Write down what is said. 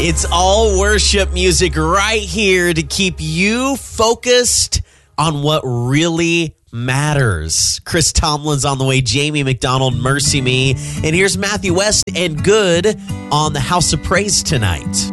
It's all worship music right here to keep you focused on what really matters. Chris Tomlin's on the way, Jamie McDonald, Mercy Me. And here's Matthew West and Good on the House of Praise tonight.